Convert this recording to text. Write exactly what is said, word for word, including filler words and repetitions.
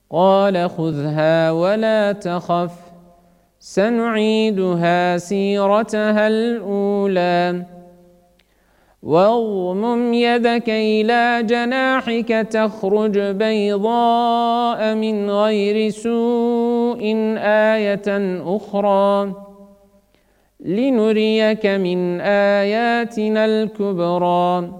قال خذها ولا تخف سنعيدها سيرتها الأولى واضمم يدك إلى جناحك تخرج بيضاء من غير سوء آية أخرى لنريك من آياتنا الكبرى